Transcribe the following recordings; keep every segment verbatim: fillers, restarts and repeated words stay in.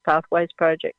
Pathways project.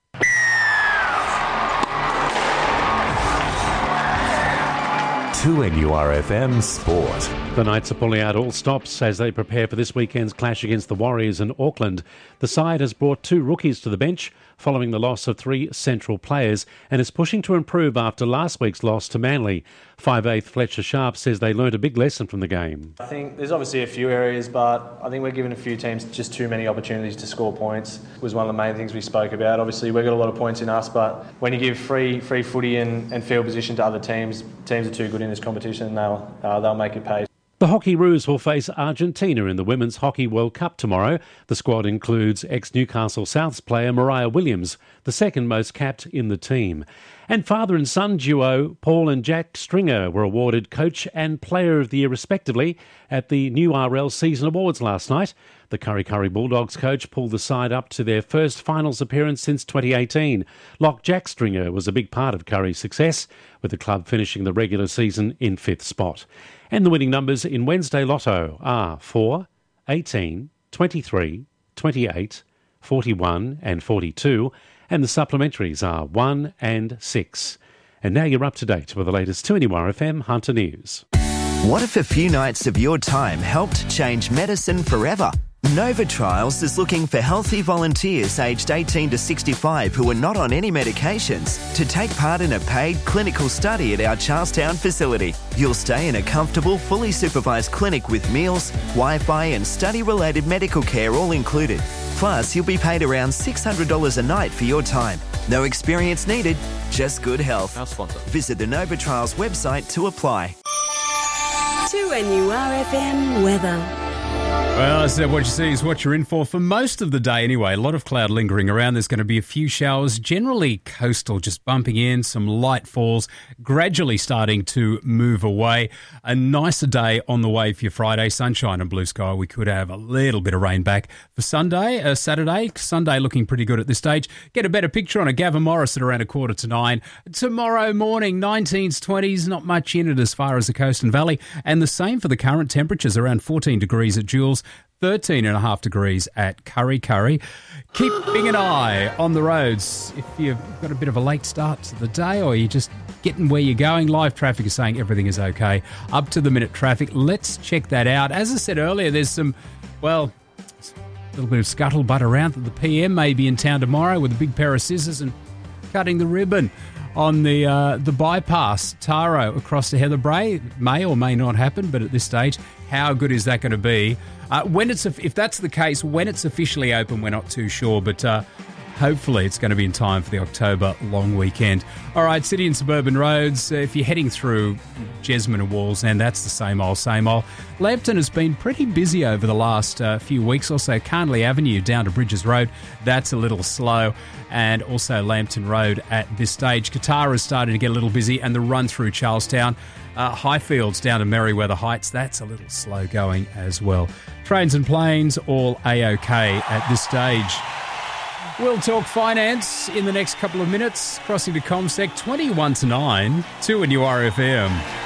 two N U R F M Sport. The Knights are pulling out all stops as they prepare for this weekend's clash against the Warriors in Auckland. The side has brought two rookies to the bench following the loss of three central players and is pushing to improve after last week's loss to Manly. five-eighth Fletcher Sharp says they learned a big lesson from the game. I think there's obviously a few areas, but I think we're giving a few teams just too many opportunities to score points. It was one of the main things we spoke about. Obviously, we've got a lot of points in us, but when you give free free footy and, and field position to other teams, teams are too good in this competition and they'll, uh, they'll make it pay. The Hockeyroos will face Argentina in the Women's Hockey World Cup tomorrow. The squad includes ex-Newcastle Souths player Mariah Williams, the second most capped in the team. And father and son duo Paul and Jack Stringer were awarded Coach and Player of the Year respectively at the New R L Season Awards last night. The Kurri Kurri Bulldogs coach pulled the side up to their first finals appearance since twenty eighteen. Lock Jack Stringer was a big part of Kurri's success, with the club finishing the regular season in fifth spot. And the winning numbers in Wednesday Lotto are four, eighteen, twenty-three, twenty-eight, forty-one and forty-two, and the supplementaries are one and six. And now you're up to date with the latest two N U R F M Hunter News. What if a few nights of your time helped change medicine forever? Nova Trials is looking for healthy volunteers aged eighteen to sixty-five who are not on any medications to take part in a paid clinical study at our Charlestown facility. You'll stay in a comfortable, fully supervised clinic with meals, Wi-Fi and study-related medical care all included. Plus, you'll be paid around six hundred dollars a night for your time. No experience needed, just good health. Our sponsor. Visit the Nova Trials website to apply. two N U R F M weather. Well, as I said, what you see is what you're in for for most of the day anyway. A lot of cloud lingering around. There's going to be a few showers, generally coastal, just bumping in, some light falls, gradually starting to move away. A nicer day on the way for your Friday. Sunshine and blue sky. We could have a little bit of rain back for Sunday, uh, Saturday. Sunday looking pretty good at this stage. Get a better picture on a Gavin Morris at around a quarter to nine. Tomorrow morning, nineteens, twenties, not much in it as far as the coast and valley. And the same for the current temperatures, around fourteen degrees at Jules. thirteen and a half degrees at Kurri Kurri. Keeping an eye on the roads. If you've got a bit of a late start to the day or you're just getting where you're going, live traffic is saying everything is okay. Up to the minute traffic. Let's check that out. As I said earlier, there's some, well, a little bit of scuttlebutt around that the P M may be in town tomorrow with a big pair of scissors and cutting the ribbon on the uh, the bypass, Taro, across to Heather Bray. May or may not happen, but at this stage, how good is that going to be? Uh, when it's if that's the case, when it's officially open, we're not too sure, but uh, hopefully it's going to be in time for the October long weekend. All right, city and suburban roads, uh, if you're heading through Jesmond and Wallsend, that's the same old, same old. Lambton has been pretty busy over the last uh, few weeks or so. Carnley Avenue down to Bridges Road, that's a little slow. And also Lambton Road at this stage. Katara is starting to get a little busy, and the run through Charlestown. Uh, Highfields down to Merriweather Heights, that's a little slow going as well. Trains and planes, all A-OK at this stage. We'll talk finance in the next couple of minutes. Crossing to Comsec, twenty-one to nine, two N U R F M.